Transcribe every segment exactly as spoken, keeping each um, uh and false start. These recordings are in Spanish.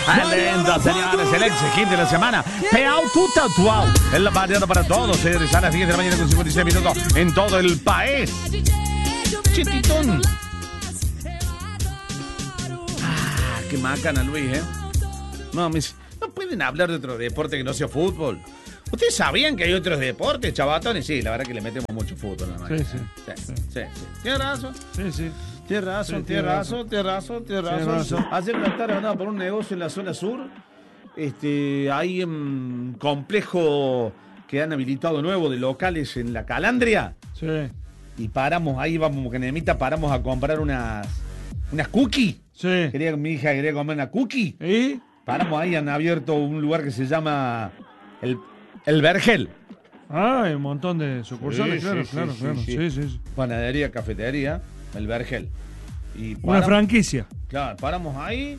Lindo, señores, el ex hit de la semana. Peau tuta tuau. Es la variedad para todos. Se a las diez de la mañana con cincuenta y seis minutos en todo el país. Chititón. Ah, qué macana, Luis, ¿eh? No, mis, no pueden hablar de otro deporte que no sea fútbol. ¿Ustedes sabían que hay otros deportes, chavatones? Sí, la verdad que le metemos mucho fútbol. ¿No? Sí, sí. Sí, sí, sí. Tienes razón. Sí, sí. Tienes razón, Sí, tienes razón, tienes razón, tienes razón. Ayer me estaba andando por un negocio en la zona sur. Este, hay un complejo que han habilitado nuevo de locales en la Calandria. Sí. Y paramos, ahí vamos, que Nemita, paramos a comprar unas, unas cookies. Sí. Quería, mi hija quería comer una cookie. ¿Y? Paramos ahí, han abierto un lugar que se llama El, el Vergel. Ah, hay un montón de sucursales, Sí, claro, sí, claro, sí, claro. sí, Sí, sí. sí, sí. Panadería, cafetería, El Vergel. Y Una paramos, franquicia. claro, paramos ahí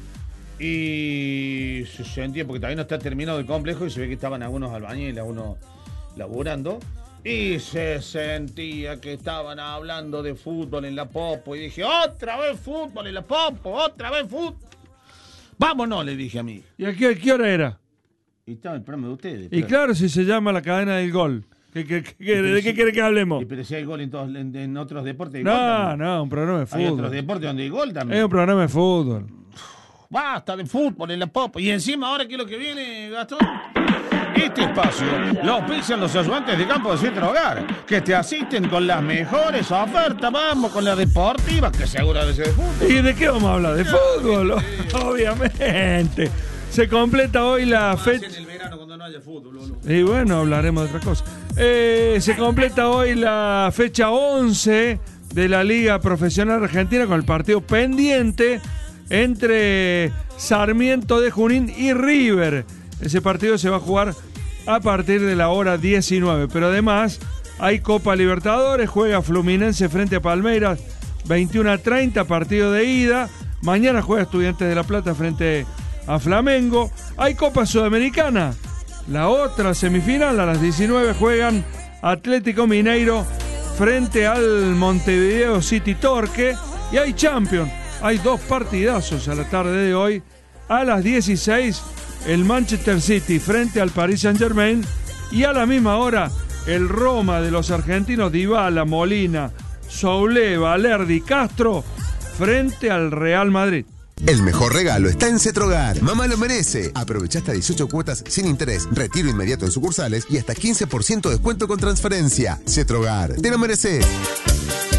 y se sentía, porque todavía no está terminado el complejo y se ve que estaban algunos albañiles, algunos laburando. Y se sentía que estaban hablando de fútbol en la Popo. Y dije, otra vez fútbol en la Popo, otra vez fútbol. Vámonos, le dije a mí. ¿Y a qué, qué hora era? Y estaba el programa de ustedes. Y claro, si se llama la cadena del gol. ¿Qué, qué, qué, ¿De qué quiere que hablemos? Y pero si hay gol en, todos, en, en otros deportes. No, no, un programa de fútbol. Hay otros deportes donde hay gol también. Es un programa de fútbol. Basta de fútbol en la Popo. Y encima, ahora, ¿qué es lo que viene, Gastón? Este espacio lo auspician los ayudantes de campo de Centro Hogar, que te asisten con las mejores ofertas. Vamos con la deportiva, que seguro debe ser de fútbol. ¿Y de qué vamos a hablar? De fútbol, obviamente. Se completa hoy la fecha. En el verano cuando no haya fútbol, boludo. Y bueno, hablaremos de otra cosa. Eh, se completa hoy la fecha once de la Liga Profesional Argentina con el partido pendiente entre Sarmiento de Junín y River. Ese partido se va a jugar a partir de la hora diecinueve. Pero además hay Copa Libertadores, juega Fluminense frente a Palmeiras, veintiuno a treinta, partido de ida. Mañana juega Estudiantes de La Plata frente a Flamengo. Hay Copa Sudamericana. La otra semifinal a las diecinueve juegan Atlético Mineiro frente al Montevideo City Torque. Y hay Champions. Hay dos partidazos a la tarde de hoy. A las dieciséis el Manchester City frente al Paris Saint-Germain. Y a la misma hora el Roma de los argentinos Dybala, Molina, Soulé, Valerdi, Castro frente al Real Madrid. El mejor regalo está en Cetrogar. Mamá lo merece. Aprovecha hasta dieciocho cuotas sin interés, retiro inmediato en sucursales y hasta quince por ciento de descuento con transferencia. Cetrogar, te lo mereces.